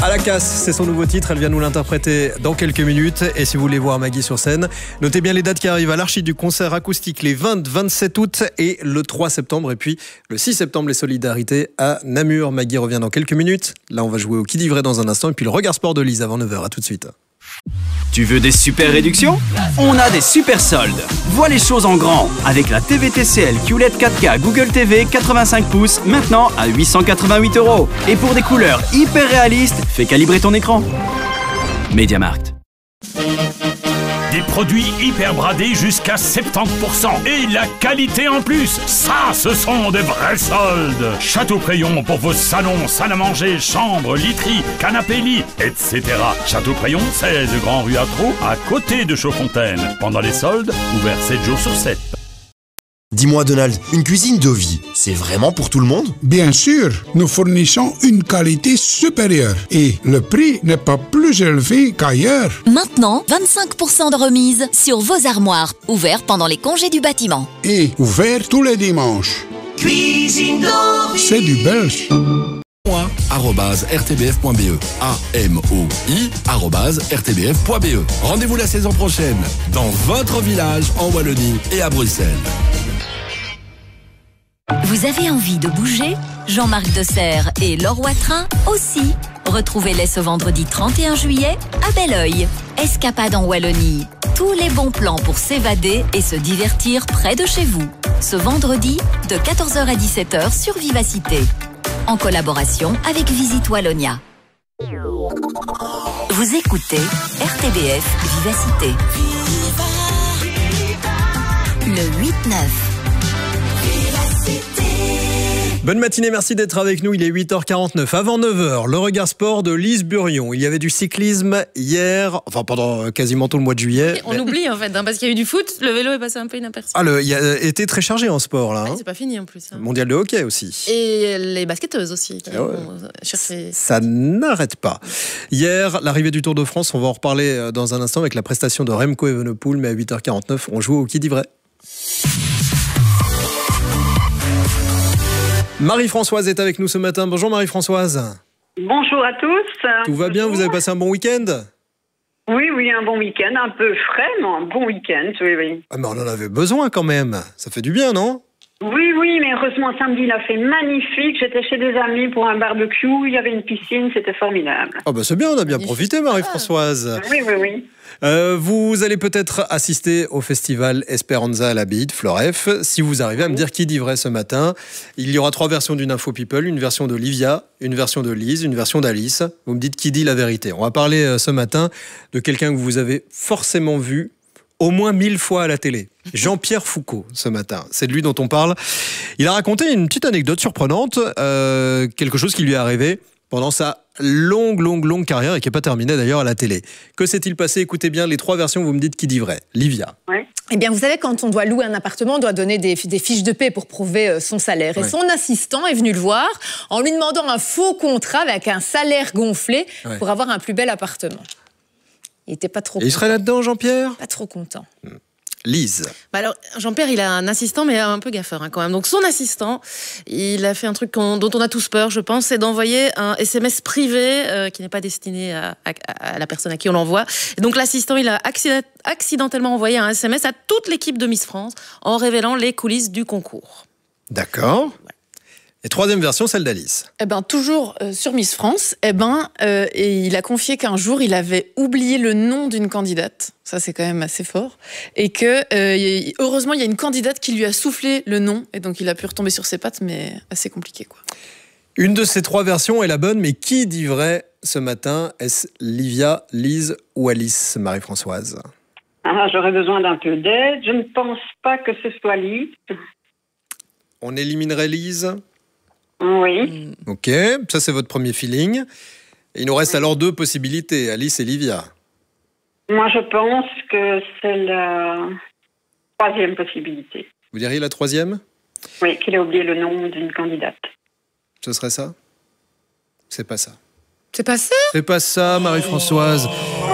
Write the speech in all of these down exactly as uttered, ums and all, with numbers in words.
À la casse, c'est son nouveau titre, elle vient nous l'interpréter dans quelques minutes. Et si vous voulez voir Maggie sur scène, notez bien les dates qui arrivent à l'Archi du concert acoustique les vingt, vingt-sept août et le trois septembre. Et puis le six septembre, les Solidarités à Namur. Maggie revient dans quelques minutes. Là, on va jouer au qui dit vrai dans un instant. Et puis le regard sport de Lise avant neuf heures. À tout de suite. Tu veux des super réductions? On a des super soldes. Vois les choses en grand avec la T V T C L Q L E D quatre K Google T V quatre-vingt-cinq pouces maintenant à huit cent quatre-vingt-huit euros. Et pour des couleurs hyper réalistes, fais calibrer ton écran. MediaMarkt. Des produits hyper bradés jusqu'à soixante-dix pour cent. Et la qualité en plus. Ça, ce sont des vrais soldes. Château-Crayon pour vos salons, salle à manger, chambres, literie, canapé-lit, et cetera. Château-Crayon, seize Grand Rue Atro, à côté de Chaudfontaine. Pendant les soldes, ouvert sept jours sur sept. Dis-moi Donald, une cuisine Dovi, c'est vraiment pour tout le monde? Bien sûr, nous fournissons une qualité supérieure et le prix n'est pas plus élevé qu'ailleurs. Maintenant, vingt-cinq pour cent de remise sur vos armoires, ouvert pendant les congés du bâtiment. Et ouvert tous les dimanches. Cuisine Dovi. C'est du belge. arobase r t b f point b e A M O I arobase r t b f point b e. Rendez-vous la saison prochaine dans votre village en Wallonie et à Bruxelles. Vous avez envie de bouger? Jean-Marc Desserre et Laure Watrin aussi. Retrouvez-les ce vendredi trente et un juillet à Belleuil. Escapade en Wallonie. Tous les bons plans pour s'évader et se divertir près de chez vous. Ce vendredi de quatorze heures à dix-sept heures sur Vivacité. En collaboration avec Visite Wallonia. Vous écoutez R T B F Vivacité. Le huit neuf. Bonne matinée, merci d'être avec nous. Il est huit heures quarante-neuf. Avant neuf heures, le regard sport de Lise Burion. Il y avait du cyclisme hier, enfin pendant quasiment tout le mois de juillet. Et on mais... oublie en fait, hein, parce qu'il y a eu du foot, le vélo est passé un peu inaperçu. Ah, le, il a été très chargé en sport là. Ouais, hein. C'est pas fini en plus. Hein. Mondial de hockey aussi. Et les basketteuses aussi. Qui ouais. vont chercher... Ça n'arrête pas. Hier, l'arrivée du Tour de France, on va en reparler dans un instant avec la prestation de Remco Evenepoel, mais à huit heures quarante-neuf, on joue au qui dit vrai. Marie-Françoise est avec nous ce matin. Bonjour Marie-Françoise. Bonjour à tous. Tout va bien? Vous avez passé un bon week-end? Oui, oui, un bon week-end. Un peu frais, mais un bon week-end, oui, oui. Ah, mais on en avait besoin quand même. Ça fait du bien, non? Oui, oui, mais heureusement, samedi, il a fait magnifique. J'étais chez des amis pour un barbecue. Il y avait une piscine, c'était formidable. Ah, bah c'est bien, on a bien profité, Marie-Françoise. Oui, oui, oui. Euh, vous allez peut-être assister au festival Esperanza à la Bide, Floref. Si vous arrivez à me dire qui dit vrai ce matin, il y aura trois versions d'une Info People, une version de Livia, une version de Lise, une version d'Alice. Vous me dites qui dit la vérité. On va parler euh, ce matin de quelqu'un que vous avez forcément vu au moins mille fois à la télé. Jean-Pierre Foucault, ce matin. C'est de lui dont on parle. Il a raconté une petite anecdote surprenante, euh, quelque chose qui lui est arrivé pendant sa longue, longue, longue carrière et qui n'est pas terminée d'ailleurs à la télé. Que s'est-il passé? Écoutez bien les trois versions, vous me dites qui dit vrai. Livia. Ouais. Eh bien, vous savez, quand on doit louer un appartement, on doit donner des, des fiches de paie pour prouver son salaire. Et ouais. Son assistant est venu le voir en lui demandant un faux contrat avec un salaire gonflé ouais. pour avoir un plus bel appartement. Il n'était pas trop et content. Il serait là-dedans, Jean-Pierre? Pas trop content. Hmm. Lise. Bah alors, Jean-Pierre, il a un assistant, mais un peu gaffeur hein, quand même. Donc, son assistant, il a fait un truc dont on a tous peur, je pense, c'est d'envoyer un S M S privé euh, qui n'est pas destiné à, à, à la personne à qui on l'envoie. Et donc, l'assistant, il a accident, accidentellement envoyé un S M S à toute l'équipe de Miss France en révélant les coulisses du concours. D'accord. Ouais. Et troisième version, celle d'Alice. Eh ben, toujours euh, sur Miss France, eh ben, euh, et il a confié qu'un jour, il avait oublié le nom d'une candidate. Ça, c'est quand même assez fort. Et que, euh, heureusement, il y a une candidate qui lui a soufflé le nom. Et donc, il a pu retomber sur ses pattes, mais assez compliqué, quoi. Une de ces trois versions est la bonne, mais qui dit vrai ce matin? Est-ce Livia, Lise ou Alice, Marie-Françoise? Ah, j'aurais besoin d'un peu d'aide. Je ne pense pas que ce soit Lise. On éliminerait Lise? Oui. Ok, ça c'est votre premier feeling. Et il nous reste oui. alors deux possibilités, Alice et Livia. Moi je pense que c'est la troisième possibilité. Vous diriez la troisième? Oui, qu'il a oublié le nom d'une candidate. Ce serait ça? C'est pas ça. C'est pas ça? C'est pas ça, Marie-Françoise. Oh.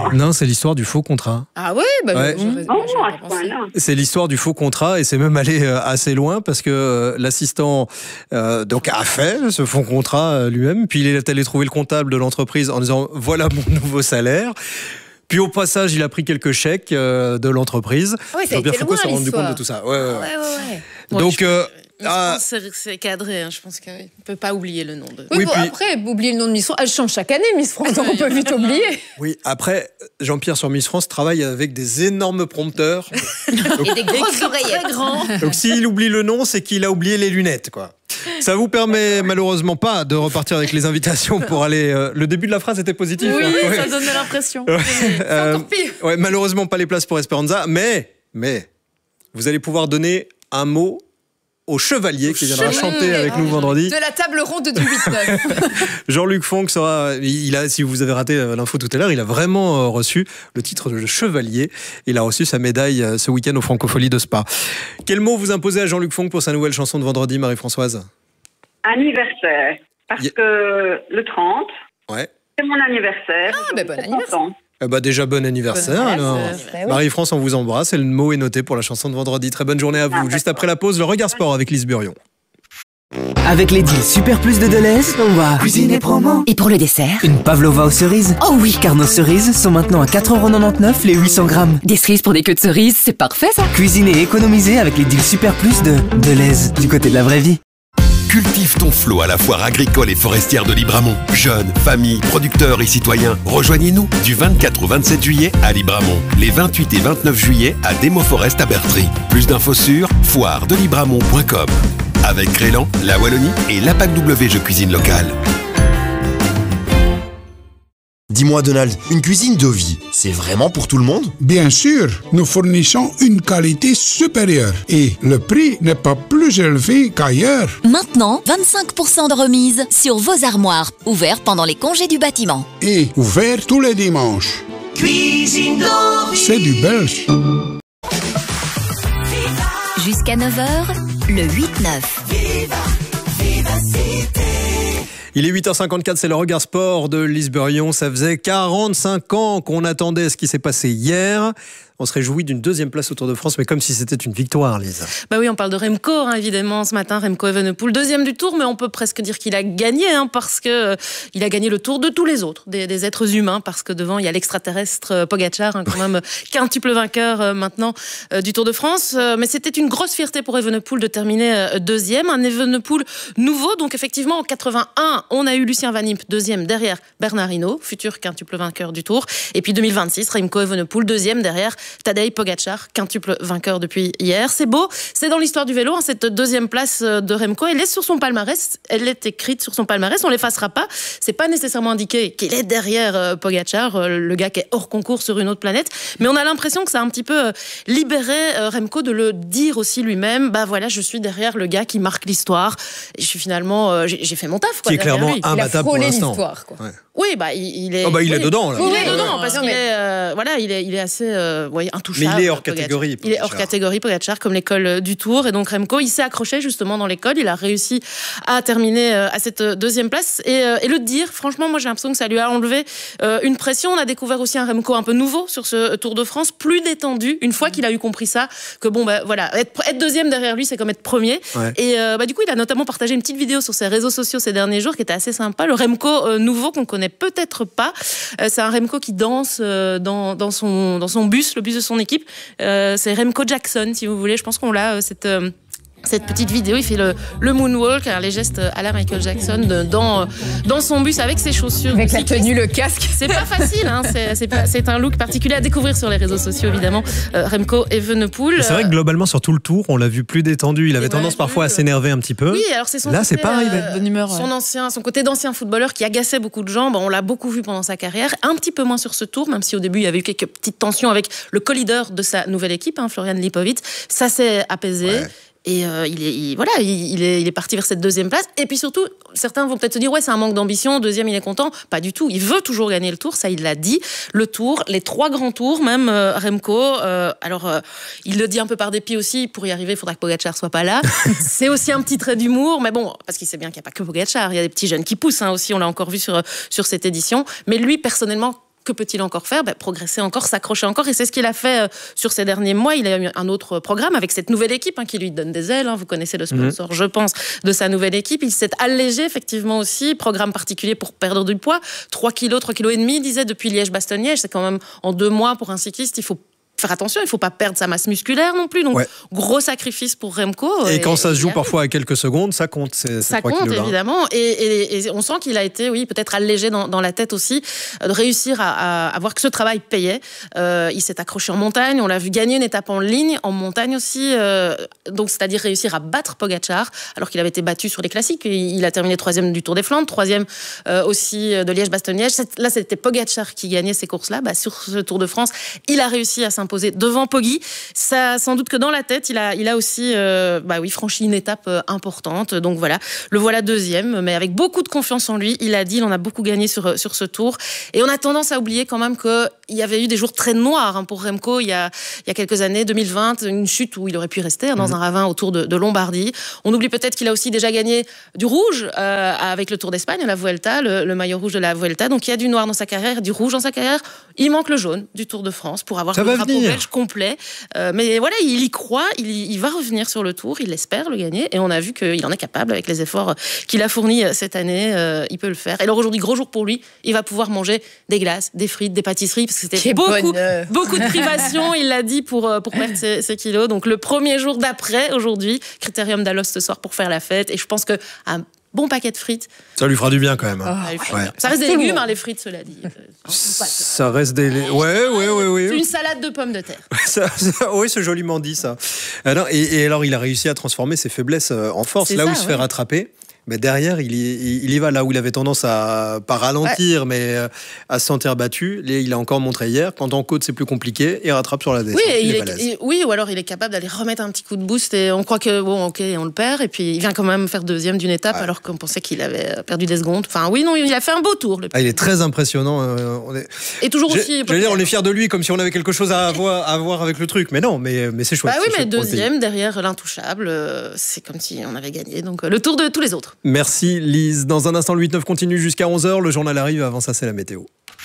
Non, c'est l'histoire du faux contrat. Ah ouais, bah Ouais. je- je- Oh, je- à ce point-là. C'est l'histoire du faux contrat et c'est même allé euh, assez loin parce que euh, l'assistant euh, donc a fait ce faux contrat euh, lui-même, puis il est allé trouver le comptable de l'entreprise en disant voilà mon nouveau salaire. Puis au passage, il a pris quelques chèques euh, de l'entreprise. Ah ouais, ça a Jean-Pierre été Foucault loin, s'est rendu l'histoire. compte de tout ça. Ouais, ouais, ouais. Ouais, ouais, ouais. Bon, Donc, je- euh, Je ah, pense que c'est- c'est cadré, hein. Je pense qu'on ne peut pas oublier le nom de. Oui, Oui, bon, puis- après, oublier le nom de Miss France. Elle change chaque année, Miss France, donc on peut vite oublier. oui, après, Jean-Pierre sur Miss France travaille avec des énormes prompteurs. Et des grosses oreillettes. Très grand. Donc s'il oublie le nom, c'est qu'il a oublié les lunettes, quoi. Ça vous permet malheureusement pas de repartir avec les invitations pour aller. euh, le début de la phrase était positif. Oui, hein. Ouais. ça donnait l'impression. Ouais. Euh, encore pire. ouais, malheureusement pas les places pour Esperanza, mais mais vous allez pouvoir donner un mot au chevalier qui viendra chanter avec nous vendredi. De la table ronde du huit neuf. Jean-Luc Fonck sera, il a, si vous avez raté l'info tout à l'heure, il a vraiment euh, reçu le titre de chevalier. Il a reçu sa médaille euh, ce week-end aux Francopholies de Spa. Quel mot vous imposez à Jean-Luc Fonck pour sa nouvelle chanson de vendredi, Marie-Françoise? Anniversaire. Parce Yeah. que le trente, Ouais. c'est mon anniversaire. Ah, ben bon J'ai anniversaire. trente ans. Eh ben déjà bon anniversaire. Bon alors. anniversaire, ouais. Marie-France, on vous embrasse et le mot est noté pour la chanson de vendredi. Très bonne journée à vous. Ah, Juste d'accord. après la pause, le regard sport avec Lise Burion. Avec les deals Super Plus de Deleuze, on va cuisiner promo. Et pour le dessert? Une pavlova aux cerises. Oh oui! Car nos cerises sont maintenant à quatre euros quatre-vingt-dix-neuf les huit cents grammes. Des cerises pour des queues de cerises, c'est parfait ça! Cuisiner et économiser avec les deals Super Plus de Deleuze, du côté de la vraie vie. Cultive ton flot à la foire agricole et forestière de Libramont. Jeunes, familles, producteurs et citoyens, rejoignez-nous du vingt-quatre au vingt-sept juillet à Libramont. Les vingt-huit et vingt-neuf juillet à Demo Forest à Bertry. Plus d'infos sur foire de libramont point com. Avec Crélan, la Wallonie et l'A P A C W Jeux Cuisine Locale. Dis-moi Donald, une cuisine de vie, c'est vraiment pour tout le monde? Bien sûr, nous fournissons une qualité supérieure et le prix n'est pas plus élevé qu'ailleurs. Maintenant, vingt-cinq pour cent de remise sur vos armoires, ouverts pendant les congés du bâtiment. Et ouvert tous les dimanches. Cuisine d'Orient. C'est du belge. Jusqu'à neuf heures, le huit neuf. Il est huit heures cinquante-quatre, c'est le regard sport de Lise Burion. Ça faisait quarante-cinq ans qu'on attendait ce qui s'est passé hier. On se réjouit d'une deuxième place au Tour de France, mais comme si c'était une victoire, Lise. Bah oui, on parle de Remco, hein, évidemment, ce matin, Remco Evenepoel, deuxième du Tour, mais on peut presque dire qu'il a gagné, hein, parce que euh, il a gagné le Tour de tous les autres, des, des êtres humains, parce que devant, il y a l'extraterrestre euh, Pogacar, hein, quand même, quintuple vainqueur euh, maintenant euh, du Tour de France. Euh, mais c'était une grosse fierté pour Evenepoel de terminer euh, deuxième, un Evenepoel nouveau. Donc effectivement, en quatre-vingt-un, on a eu Lucien Van Impe, deuxième derrière Bernard Hinault, futur quintuple vainqueur du Tour. Et puis deux mille vingt-six, Remco Evenepoel, deuxième derrière Tadej Pogacar, quintuple vainqueur depuis hier. C'est beau, c'est dans l'histoire du vélo, hein, cette deuxième place de Remco. Elle est sur son palmarès, elle est écrite sur son palmarès, on l'effacera pas. C'est pas nécessairement indiqué qu'il est derrière euh, Pogacar, euh, le gars qui est hors concours sur une autre planète, mais on a l'impression que ça a un petit peu euh, libéré euh, Remco de le dire aussi lui-même. Bah voilà, je suis derrière le gars qui marque l'histoire. Et je suis finalement, euh, j'ai, j'ai fait mon taf. Quoi, Qui est derrière clairement lui. imbattable pour l'instant. l'histoire, quoi. Ouais. Oui, bah il, il est. Oh bah, il est oui. dedans, là. Il Oui, est oui, dedans oui, parce non, qu'il mais- est, euh, voilà, il est, il est assez, euh, ouais, intouchable. Mais il est hors Pogacar. catégorie, Il est hors Pogacar. catégorie, Pogacar, comme l'école euh, du Tour. Et donc Remco, il s'est accroché justement dans l'école. Il a réussi à terminer euh, à cette euh, deuxième place. Et, euh, et le dire, franchement, moi j'ai l'impression que ça lui a enlevé euh, une pression. On a découvert aussi un Remco un peu nouveau sur ce Tour de France, plus détendu. Une fois qu'il a eu compris ça, que bon, bah voilà, être, être deuxième derrière lui, c'est comme être premier. Ouais. Et euh, bah, du coup, il a notamment partagé une petite vidéo sur ses réseaux sociaux ces derniers jours qui était assez sympa. Le Remco euh, nouveau qu'on connaît peut-être pas. Euh, c'est un Remco qui danse euh, dans, dans, son, dans son bus, le bus de son équipe. Euh, c'est Remco Jackson, si vous voulez. Je pense qu'on l'a, euh, cette... Euh, cette petite vidéo, il fait le, le moonwalk, alors les gestes à la Michael Jackson de, dans, dans son bus avec ses chaussures. Avec la cyclistes. tenue, le casque. C'est pas facile, hein, c'est, c'est, pas- c'est un look particulier à découvrir sur les réseaux sociaux, évidemment. Euh, Remco Evenepoel. Mais c'est vrai que globalement, sur tout le tour, on l'a vu plus détendu. Il avait Ouais, tendance parfois à euh, s'énerver un petit peu. Oui, alors c'est son Là, côté, c'est pas arrivé. euh, Bonne humeur, ouais. Son ancien, son côté d'ancien footballeur qui agaçait beaucoup de gens. Bon, on l'a beaucoup vu pendant sa carrière, un petit peu moins sur ce tour, même si au début il y avait eu quelques petites tensions avec le co-leader de sa nouvelle équipe, hein, Florian Lipovic. Ça s'est apaisé. Ouais. Et euh, il, est, il- voilà, il, il est, il est parti vers cette deuxième place. Et puis surtout, certains vont peut-être se dire ouais, c'est un manque d'ambition. Deuxième, il est content. Pas du tout. Il veut toujours gagner le Tour. Ça, il l'a dit. Le Tour, les trois grands tours, même euh, Remco. Euh, alors, euh, il le dit un peu par dépit aussi. Pour y arriver, il faudra que Pogacar soit pas là. C'est aussi un petit trait d'humour, mais bon, parce qu'il sait bien qu'il n'y a pas que Pogacar. Il y a des petits jeunes qui poussent hein, aussi. On l'a encore vu sur sur cette édition. Mais lui, personnellement, que peut-il encore faire ? Ben, progresser encore, s'accrocher encore. Et c'est ce qu'il a fait euh, sur ces derniers mois. Il a eu un autre programme avec cette nouvelle équipe hein, qui lui donne des ailes. Hein. Vous connaissez le sponsor, mmh. je pense, de sa nouvelle équipe. Il s'est allégé effectivement aussi. Programme particulier pour perdre du poids. trois kilos, trois kilos et demi, il disait, depuis Liège-Bastogne-Liège. C'est quand même en deux mois pour un cycliste, il faut faire attention, il ne faut pas perdre sa masse musculaire non plus. Donc, ouais. gros sacrifice pour Remco. Et, et quand ça se joue parfois à quelques secondes, ça compte. Ces, ça ces compte, évidemment. Et, et, et on sent qu'il a été, oui, peut-être allégé dans, dans la tête aussi, de réussir à, à, à voir que ce travail payait. Euh, il s'est accroché en montagne. On l'a vu gagner une étape en ligne, en montagne aussi. Euh, donc, c'est-à-dire réussir à battre Pogačar, alors qu'il avait été battu sur les classiques. Il a terminé troisième du Tour des Flandres, troisième euh, aussi de Liège-Bastogne-Liège. Là, c'était Pogačar qui gagnait ces courses-là. Bah, sur ce Tour de France, il a réussi à s'imposer devant Poggi. Ça, sans doute que dans la tête, il a, il a aussi euh, bah oui, franchi une étape euh, importante. Donc voilà, le voilà deuxième, mais avec beaucoup de confiance en lui. Il a dit, il en a beaucoup gagné sur, sur ce Tour. Et on a tendance à oublier quand même qu'il y avait eu des jours très noirs hein, pour Remco il y, a, il y a quelques années, deux mille vingt, une chute où il aurait pu rester hein, dans mmh. un ravin autour de, de Lombardie. On oublie peut-être qu'il a aussi déjà gagné du rouge euh, avec le Tour d'Espagne, la Vuelta, le, le maillot rouge de la Vuelta. Donc il y a du noir dans sa carrière, du rouge dans sa carrière. Il manque le jaune du Tour de France pour avoir ça le drapeau venir. belge complet. Euh, mais voilà, il y croit, il, il va revenir sur le Tour, il espère le gagner et on a vu qu'il en est capable avec les efforts qu'il a fournis cette année, euh, il peut le faire. Et alors aujourd'hui, gros jour pour lui, il va pouvoir manger des glaces, des frites, des pâtisseries parce que c'était beaucoup, beaucoup de privations, il l'a dit, pour, pour perdre ses, ses kilos. Donc le premier jour d'après, aujourd'hui, Critérium d'Alos ce soir pour faire la fête et je pense que un bon paquet de frites. Ça lui fera du bien quand même. Hein. Oh, ouais. Ça reste des légumes, hein, les frites, cela dit. Ça reste des... Ouais, ouais, ouais, ouais. C'est une salade de pommes de terre. ça, ça, oui, c'est joliment dit, ça. Alors, et, et alors, il a réussi à transformer ses faiblesses en force. C'est là ça, où il se ouais. fait rattraper. Mais derrière, il y, il y va là où il avait tendance à pas ralentir, ouais. mais à se sentir battu. Il a encore montré hier, quand en côte c'est plus compliqué, il rattrape sur la descente. Oui, il il est est, il, oui, ou alors il est capable d'aller remettre un petit coup de boost et on croit que bon, ok, on le perd et puis il vient quand même faire deuxième d'une étape ouais. alors qu'on pensait qu'il avait perdu des secondes. Enfin, oui, non, il a fait un beau tour. Le ah, il est très impressionnant. Euh, on est... Et toujours aussi. Je veux dire, on est fiers de lui comme si on avait quelque chose à avoir, à voir avec le truc, mais non, mais, mais c'est chouette. Bah oui, mais deuxième derrière l'intouchable, c'est comme si on avait gagné. Donc le tour de tous les autres. Merci. Dans un instant, le huit neuf continue jusqu'à onze heures. Le journal arrive. Avant ça, c'est la météo.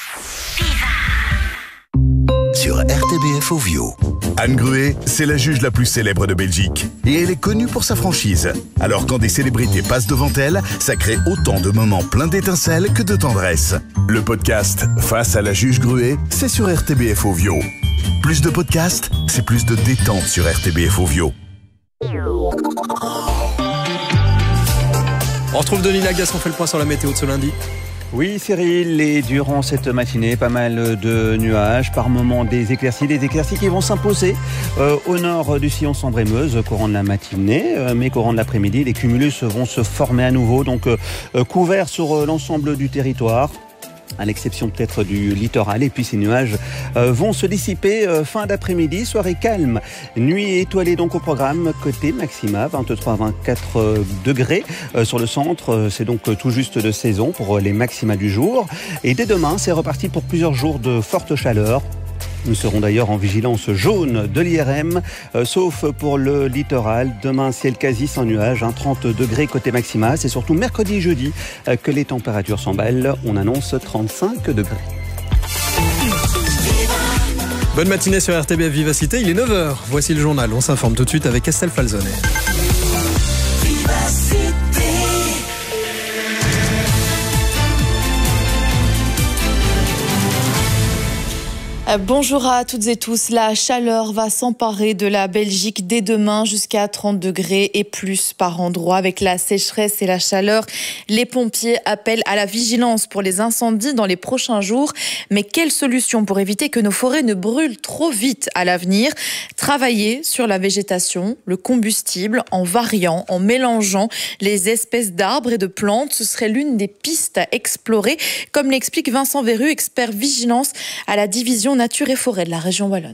Sur R T B F Ovio. Anne Gruet, c'est la juge la plus célèbre de Belgique. Et elle est connue pour sa franchise. Alors quand des célébrités passent devant elle, ça crée autant de moments pleins d'étincelles que de tendresse. Le podcast Face à la juge Gruet, c'est sur R T B F Ovio. Plus de podcasts, c'est plus de détente sur R T B F Ovio. On retrouve Denis Lagas, on fait le point sur la météo de ce lundi. Oui Cyril, et durant cette matinée, pas mal de nuages, par moments des éclaircies, des éclaircies qui vont s'imposer euh, au nord du sillon Sambre-et-Meuse, courant de la matinée, euh, mais courant de l'après-midi, les cumulus vont se former à nouveau, donc euh, couverts sur euh, l'ensemble du territoire, à l'exception peut-être du littoral. Et puis ces nuages euh, vont se dissiper euh, fin d'après-midi, soirée calme. Nuit étoilée donc au programme, côté maxima, vingt-trois à vingt-quatre euh, degrés. Euh, sur le centre, euh, c'est donc euh, tout juste de saison pour euh, les maxima du jour. Et dès demain, c'est reparti pour plusieurs jours de forte chaleur. Nous serons d'ailleurs en vigilance jaune de l'I R M, euh, sauf pour le littoral. Demain, ciel quasi sans nuages, hein, trente degrés côté maxima. C'est surtout mercredi et jeudi euh, que les températures s'emballent. On annonce trente-cinq degrés. Bonne matinée sur R T B F Vivacité, il est neuf heures. Voici le journal, on s'informe tout de suite avec Estelle Falzone. Bonjour à toutes et tous. La chaleur va s'emparer de la Belgique dès demain jusqu'à trente degrés et plus par endroit. Avec la sécheresse et la chaleur, les pompiers appellent à la vigilance pour les incendies dans les prochains jours. Mais quelle solution pour éviter que nos forêts ne brûlent trop vite à l'avenir ? Travailler sur la végétation, le combustible, en variant, en mélangeant les espèces d'arbres et de plantes. Ce serait l'une des pistes à explorer, comme l'explique Vincent Verru, expert vigilance à la division Nature et Forêt de la région Wallonne.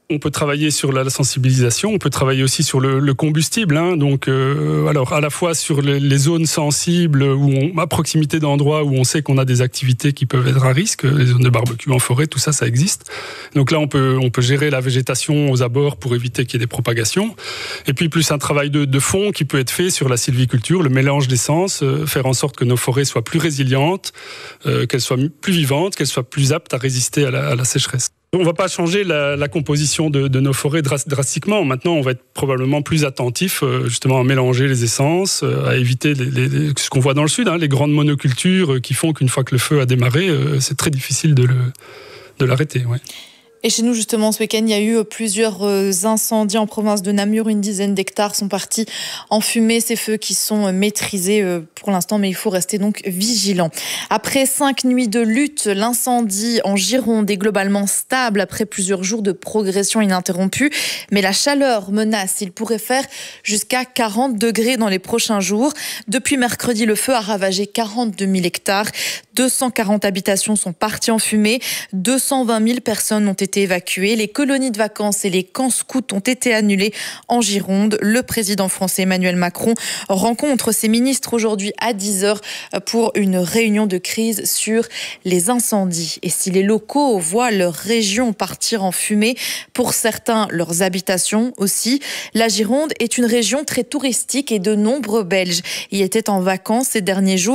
On peut travailler sur la sensibilisation, on peut travailler aussi sur le, le combustible. Hein, donc, euh, alors à la fois sur les, les zones sensibles, où on, à proximité d'endroits où on sait qu'on a des activités qui peuvent être à risque, les zones de barbecue en forêt, tout ça, ça existe. Donc là, on peut, on peut gérer la végétation aux abords pour éviter qu'il y ait des propagations. Et puis plus un travail de, de fond qui peut être fait sur la sylviculture, le mélange d'essences, euh, faire en sorte que nos forêts soient plus résilientes, euh, qu'elles soient plus vivantes, qu'elles soient plus aptes à résister à la, à la sécheresse. On ne va pas changer la, la composition de, de nos forêts drastiquement. Maintenant, on va être probablement plus attentif justement à mélanger les essences, à éviter les, les, ce qu'on voit dans le sud, hein, les grandes monocultures qui font qu'une fois que le feu a démarré, c'est très difficile de, le, de l'arrêter. Ouais. Et chez nous, justement, ce week-end, il y a eu plusieurs incendies en province de Namur. Une dizaine d'hectares sont partis en fumée. Ces feux qui sont maîtrisés pour l'instant, mais il faut rester donc vigilant. Après cinq nuits de lutte, l'incendie en Gironde est globalement stable après plusieurs jours de progression ininterrompue. Mais la chaleur menace. Il pourrait faire jusqu'à quarante degrés dans les prochains jours. Depuis mercredi, le feu a ravagé quarante-deux mille hectares. deux cent quarante habitations sont parties en fumée. deux cent vingt mille personnes ont été évacuées. Les colonies de vacances et les camps scouts ont été annulés en Gironde. Le président français Emmanuel Macron rencontre ses ministres aujourd'hui à dix heures pour une réunion de crise sur les incendies. Et si les locaux voient leur région partir en fumée, pour certains, leurs habitations aussi, la Gironde est une région très touristique et de nombreux Belges y étaient en vacances ces derniers jours.